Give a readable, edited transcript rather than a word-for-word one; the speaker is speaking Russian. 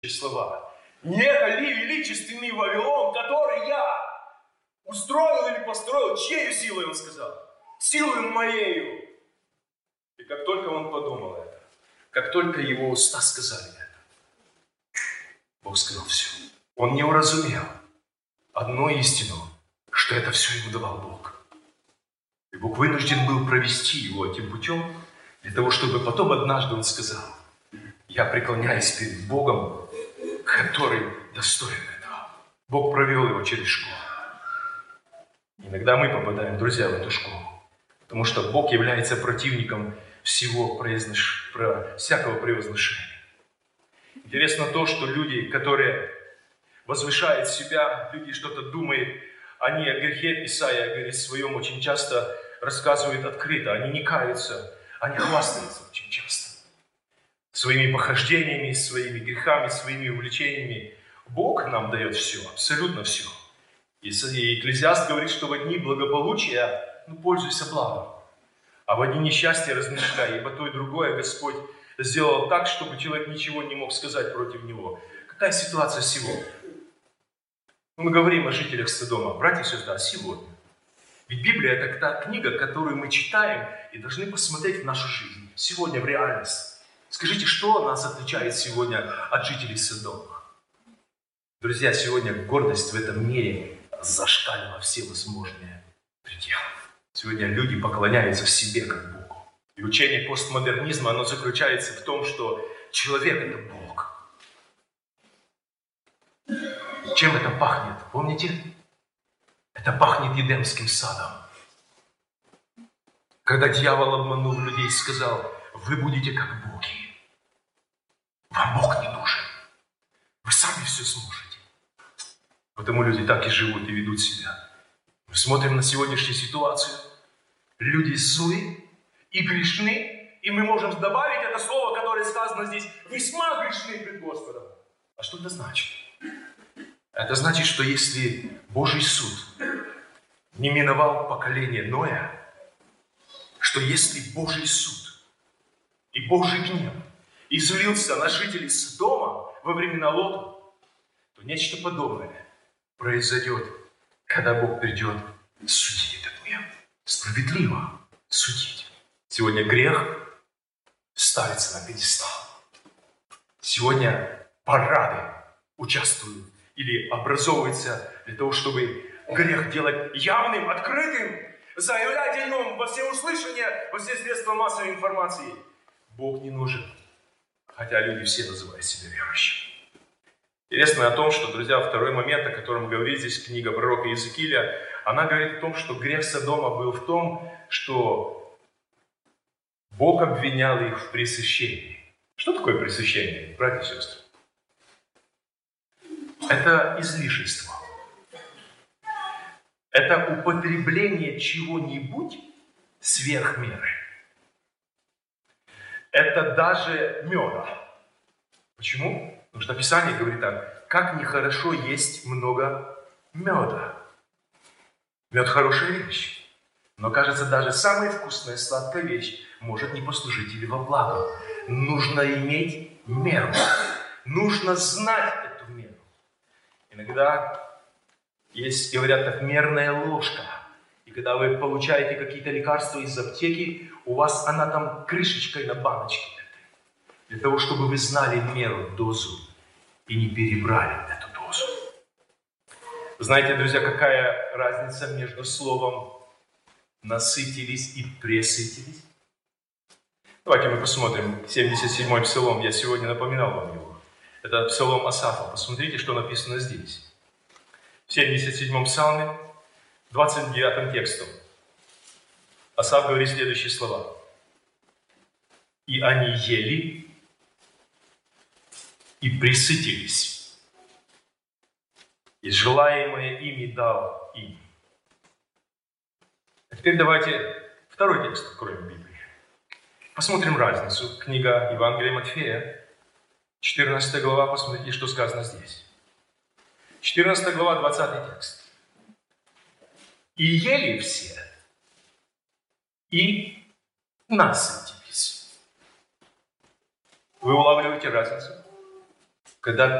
слова. Не это ли величественный Вавилон, который я устроил или построил, чьей силой, он сказал? Силой моею. И как только он подумал это, как только его уста сказали это, Бог сказал все. Он не уразумел одну истину, что это все ему давал Бог. И Бог вынужден был провести его этим путем, для того, чтобы потом однажды он сказал: я преклоняюсь перед Богом, который достоин этого. Бог провел его через школу. Иногда мы попадаем, друзья, в эту школу, потому что Бог является противником всякого превозношения. Интересно то, что люди, которые возвышают себя, люди что-то думают, они о грехе Исаия, говорит, своем очень часто рассказывают открыто, они не каются, они хвастаются очень часто своими похождениями, своими грехами, своими увлечениями. Бог нам дает все, абсолютно все. И Экклезиаст говорит, что в дни благополучия пользуйся благом, а в дни несчастья размышляй, ибо то и другое Господь сделал так, чтобы человек ничего не мог сказать против него. Какая ситуация сегодня? Мы говорим о жителях Содома, братья и сестры, сегодня. Ведь Библия – это та книга, которую мы читаем и должны посмотреть в нашу жизнь, сегодня в реальность. Скажите, что нас отличает сегодня от жителей Содома? Друзья, сегодня гордость в этом мире зашкалила все возможные пределы. Сегодня люди поклоняются в себе как Богу. И учение постмодернизма, оно заключается в том, что человек – это Бог. Чем это пахнет? Помните? Это пахнет Едемским садом. Когда дьявол обманул людей и сказал: вы будете как боги. Вам Бог не нужен. Вы сами все сможете. Потому люди так и живут и ведут себя. Мы смотрим на сегодняшнюю ситуацию. Люди злы и грешны. И мы можем добавить это слово, которое сказано здесь: весьма грешны пред Господом. А что это значит? Это значит, что если Божий суд не миновал поколение Ноя, что если Божий суд и Божий гнев излился на жителей Содома во времена Лота, то нечто подобное произойдет, когда Бог придет судить этот мир. Справедливо судить. Сегодня грех ставится на пьедестал. Сегодня парады участвуют или образовываются для того, чтобы грех делать явным, открытым, заявлять о нем во всеуслышание, во все средства массовой информации. Бог не нужен, хотя люди все называют себя верующими. Интересно о том, что, друзья, второй момент, о котором говорит здесь книга пророка Иезекииля, она говорит о том, что грех Содома был в том, что Бог обвинял их в пресыщении. Что такое пресыщение, братья и сестры? Это излишество. Это употребление чего-нибудь сверх меры. Это даже меда. Почему? Потому что Писание говорит так: как нехорошо есть много меда. Мед – хорошая вещь. Но, кажется, даже самая вкусная сладкая вещь может не послужить тебе во благо. Нужно иметь меру. Нужно знать эту меру. Иногда есть, говорят, так, мерная ложка. И когда вы получаете какие-то лекарства из аптеки, у вас она там крышечкой на баночке. Для того, чтобы вы знали меру, дозу, и не перебрали эту дозу. Знаете, друзья, какая разница между словом «насытились» и «пресытились»? Давайте мы посмотрим 77-й псалом. Я сегодня напоминал вам его. Это псалом Асафа. Посмотрите, что написано здесь. В 77-м псалме, 29-м текстом, Асаф говорит следующие слова. «И они ели и пресытились, и желаемое ими дал им». А теперь давайте второй текст откроем Библии. Посмотрим разницу. Книга Евангелия Матфея, 14 глава, посмотрите, что сказано здесь. 14 глава, 20 текст. «И ели все, и насытились». Вы улавливаете разницу? когда